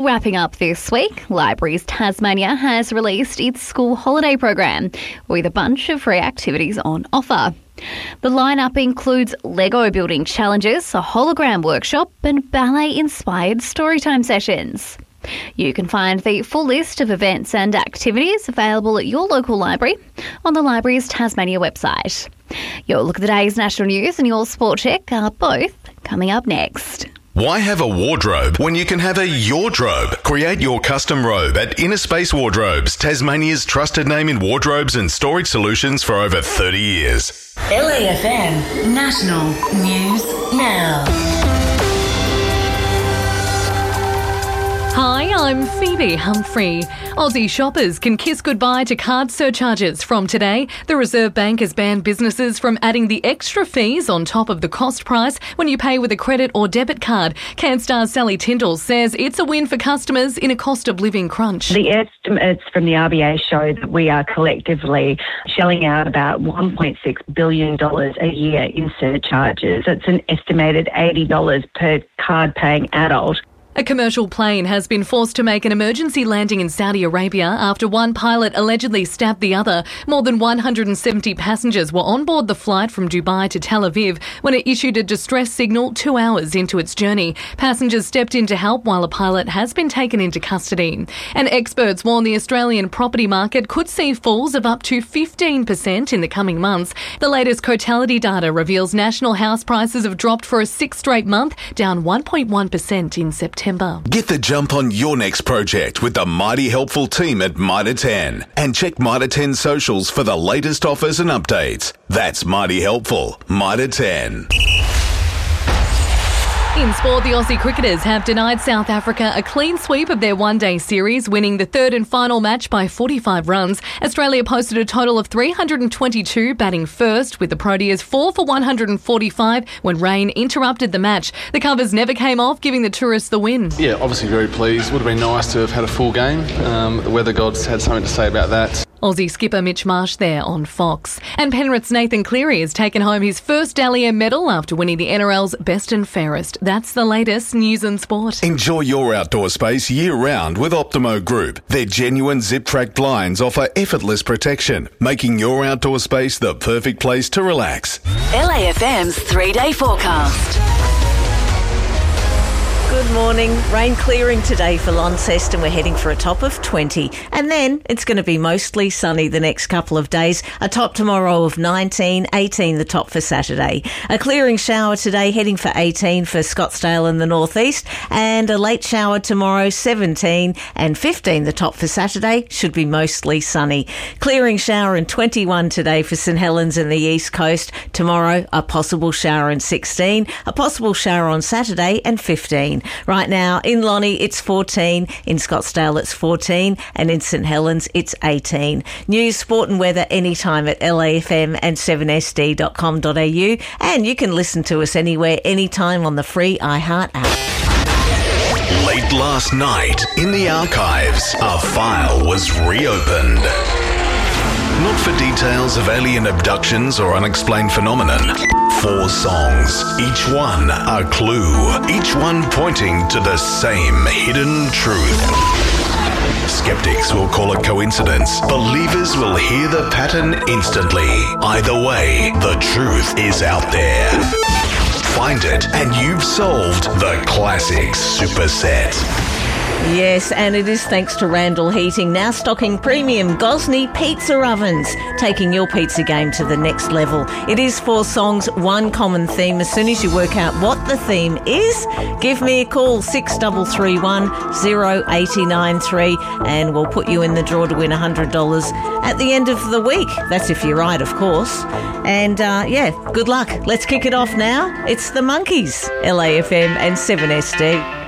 Wrapping up this week, Libraries Tasmania has released its school holiday program with a bunch of free activities on offer. The lineup includes Lego building challenges, a hologram workshop and ballet-inspired storytime sessions. You can find the full list of events and activities available at your local library on the Libraries Tasmania website. Your look at the day's national news and your sport check are both coming up next. Why have a wardrobe when you can have a Yordrobe? Create your custom robe at Inner Space Wardrobes, Tasmania's trusted name in wardrobes and storage solutions for over 30 years. LAFM National News Now. Hi, I'm Phoebe Humphrey. Aussie shoppers can kiss goodbye to card surcharges from today. The Reserve Bank has banned businesses from adding the extra fees on top of the cost price when you pay with a credit or debit card. CanStar's Sally Tyndall says it's a win for customers in a cost of living crunch. The estimates from the RBA show that we are collectively shelling out about $1.6 billion a year in surcharges. It's an estimated $80 per card-paying adult. A commercial plane has been forced to make an emergency landing in Saudi Arabia after one pilot allegedly stabbed the other. More than 170 passengers were on board the flight from Dubai to Tel Aviv when it issued a distress signal 2 hours into its journey. Passengers stepped in to help while a pilot has been taken into custody. And experts warn the Australian property market could see falls of up to 15% in the coming months. The latest Cotality data reveals national house prices have dropped for a sixth straight month, down 1.1% in September. Get the jump on your next project with the mighty helpful team at Mitre 10 and check Mitre 10 socials for the latest offers and updates. That's mighty helpful. Mitre 10. In sport, the Aussie cricketers have denied South Africa a clean sweep of their one-day series, winning the third and final match by 45 runs. Australia posted a total of 322, batting first, with the Proteas 4 for 145 when rain interrupted the match. The covers never came off, giving the tourists the win. Yeah, obviously very pleased. Would have been nice to have had a full game. The weather gods had something to say about that. Aussie skipper Mitch Marsh there on Fox. And Penrith's Nathan Cleary has taken home his first Dally medal after winning the NRL's Best and Fairest. That's the latest news and sport. Enjoy your outdoor space year-round with Optimo Group. Their genuine zip-track blinds offer effortless protection, making your outdoor space the perfect place to relax. LAFM's 3-day forecast. Good morning. Rain clearing today for Launceston. We're heading for a top of 20. And then it's going to be mostly sunny the next couple of days. A top tomorrow of 19, 18 the top for Saturday. A clearing shower today, heading for 18 for Scottsdale and the northeast. And a late shower tomorrow, 17 and 15 the top for Saturday. Should be mostly sunny. Clearing shower and 21 today for St Helens and the east coast. Tomorrow, a possible shower and 16. A possible shower on Saturday and 15. Right now, in Lonnie, it's 14. In Scottsdale, it's 14. And in St Helens, it's 18. News, sport and weather anytime at LAFM and 7sd.com.au. And you can listen to us anywhere, anytime on the free iHeart app. Late last night, in the archives, a file was reopened. Not for details of alien abductions or unexplained phenomenon. 4 songs, each one a clue, each one pointing to the same hidden truth. Skeptics will call it coincidence. Believers will hear the pattern instantly. Either way, the truth is out there. Find it and you've solved the classic superset. Yes, and it is thanks to Randall Heating, now stocking premium Gosney pizza ovens, taking your pizza game to the next level. It is 4 songs, 1 common theme. As soon as you work out what the theme is, give me a call, 6331 0893, and we'll put you in the draw to win $100 at the end of the week. That's if you're right, of course. And good luck. Let's kick it off now. It's the Monkeys, LAFM and 7SD.